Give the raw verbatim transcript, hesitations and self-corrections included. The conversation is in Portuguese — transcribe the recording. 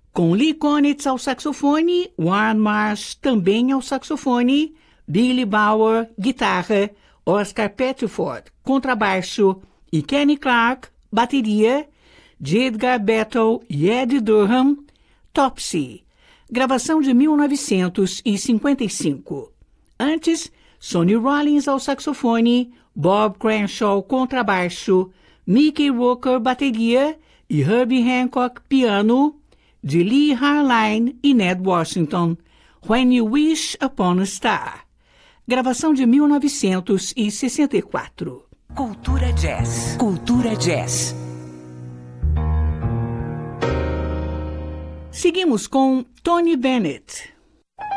com Lee Konitz ao saxofone, Warren Marsh também ao saxofone, Billy Bauer, guitarra, Oscar Pettiford, contrabaixo e Kenny Clarke, bateria, de Edgar Battle e Eddie Durham, Topsy, gravação de mil novecentos e cinquenta e cinco. Antes, Sonny Rollins ao saxofone, Bob Crenshaw, contrabaixo, Mickey Rooker, bateria e Herbie Hancock, piano, de Lee Harline e Ned Washington, When You Wish Upon a Star, gravação de mil novecentos e sessenta e quatro. Cultura Jazz. Cultura Jazz. Seguimos com Tony Bennett.